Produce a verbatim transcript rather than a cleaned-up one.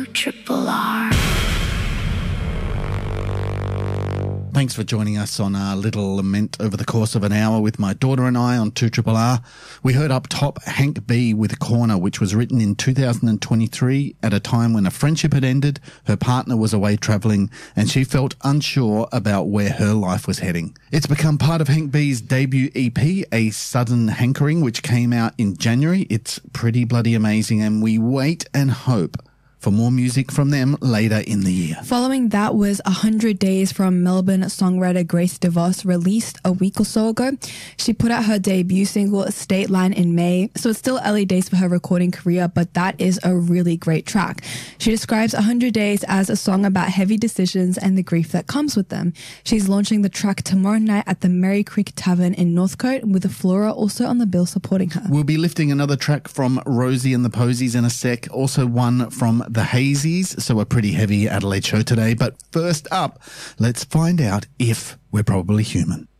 Triple R. Thanks for joining us on our little lament over the course of an hour with my daughter and I on two Triple R. We heard up top Hank B with Corner, which was written in two thousand twenty-three at a time when a friendship had ended, her partner was away travelling, and she felt unsure about where her life was heading. It's become part of Hank B's debut E P, A Sudden Hankering, which came out in January. It's pretty bloody amazing, and we wait and hope for more music from them later in the year. Following that was one hundred Days from Melbourne songwriter Grace DeVos, released a week or so ago. She put out her debut single, State Line, in May, so it's still early days for her recording career, but that is a really great track. She describes one hundred Days as a song about heavy decisions and the grief that comes with them. She's launching the track tomorrow night at the Merry Creek Tavern in Northcote, with Flora also on the bill supporting her. We'll be lifting another track from Rosie and the Posies in a sec, also one from the Hazies, so a pretty heavy Adelaide show today. But first up, let's find out if we're probably human.